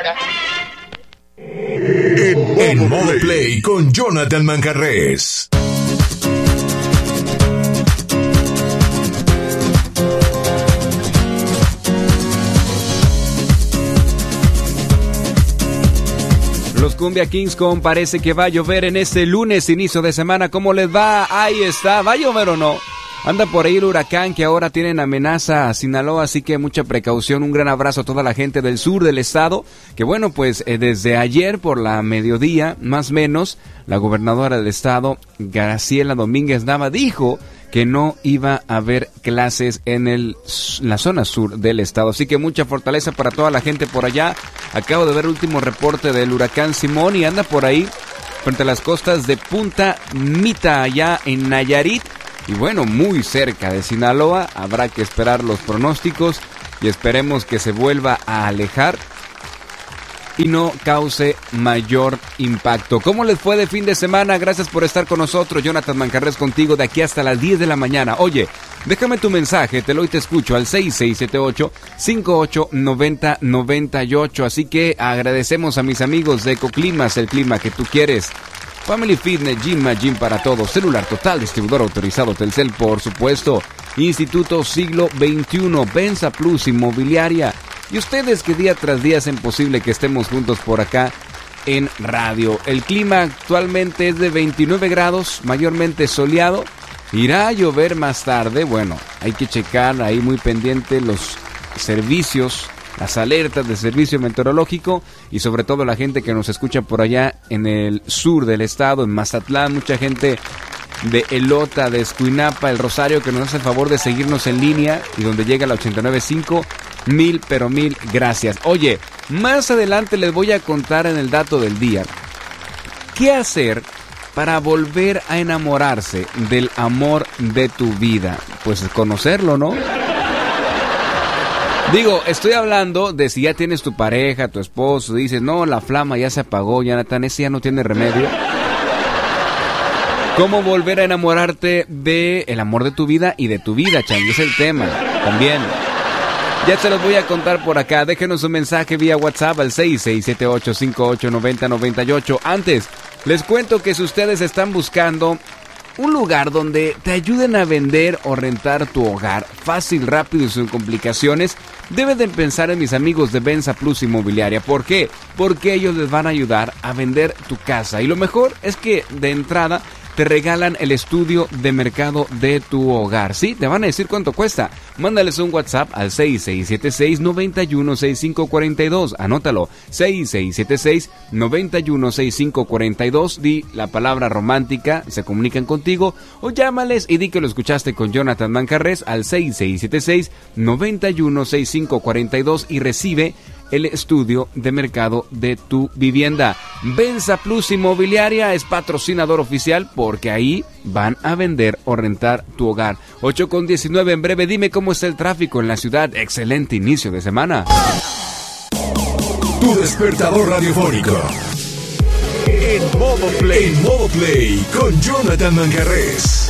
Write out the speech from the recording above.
En modo play con Jonathan Manjarrés. Los Cumbia Kings con Parece que va a llover en este lunes, inicio de semana. ¿Cómo les va? Ahí está. ¿Va a llover o no? Anda por ahí el huracán que ahora tienen amenaza a Sinaloa, así que mucha precaución. Un gran abrazo a toda la gente del sur del estado, que bueno, pues desde ayer por la mediodía, más o menos, la gobernadora del estado, Graciela Domínguez Nava, dijo que no iba a haber clases en la zona sur del estado. Así que mucha fortaleza para toda la gente por allá. Acabo de ver el último reporte del huracán Simón y anda por ahí frente a las costas de Punta Mita, allá en Nayarit. Y bueno, muy cerca de Sinaloa. Habrá que esperar los pronósticos y esperemos que se vuelva a alejar y no cause mayor impacto. ¿Cómo les fue de fin de semana? Gracias por estar con nosotros. Jonathan Manjarrés contigo de aquí hasta las 10 de la mañana. Oye, déjame tu mensaje, te lo y te escucho al 6678-589098. Así que agradecemos a mis amigos de Ecoclimas, el clima que tú quieres. Family Fitness, Gym para todos. Celular Total, distribuidor autorizado Telcel, por supuesto. Instituto Siglo XXI, Benza Plus Inmobiliaria. Y ustedes que día tras día hacen posible que estemos juntos por acá en radio. El clima actualmente es de 29 grados, mayormente soleado. Irá a llover más tarde. Bueno, hay que checar ahí muy pendiente los servicios, las alertas de servicio meteorológico y sobre todo la gente que nos escucha por allá en el sur del estado, en Mazatlán, mucha gente de Elota, de Escuinapa, el Rosario, que nos hace el favor de seguirnos en línea y donde llega la 89.5. Mil gracias. Oye, más adelante les voy a contar en el dato del día qué hacer para volver a enamorarse del amor de tu vida. Pues conocerlo, ¿no? Digo, estoy hablando de si ya tienes tu pareja, tu esposo, dices, no, la flama ya se apagó, Jonathan, ese ya no tiene remedio. ¿Cómo volver a enamorarte del amor de tu vida y de tu vida, Changi? Es el tema también. Ya se los voy a contar por acá. Déjenos un mensaje vía WhatsApp al 6678-589098. Antes, les cuento que si ustedes están buscando un lugar donde te ayuden a vender o rentar tu hogar fácil, rápido y sin complicaciones, debes de pensar en mis amigos de Benza Plus Inmobiliaria. ¿Por qué? Porque ellos les van a ayudar a vender tu casa. Y lo mejor es que de entrada te regalan el estudio de mercado de tu hogar. ¿Sí? Te van a decir cuánto cuesta. Mándales un WhatsApp al 6676-916542. Anótalo, 6676-916542. Di la palabra romántica, se comunican contigo o llámales y di que lo escuchaste con Jonathan Manjarrés al 6676-916542 y recibe el estudio de mercado de tu vivienda. Benza Plus Inmobiliaria es patrocinador oficial porque ahí van a vender o rentar tu hogar. 8:19 en breve. Dime cómo está el tráfico en la ciudad. Excelente inicio de semana. Tu despertador radiofónico. En modo play con Jonathan Manjarrés.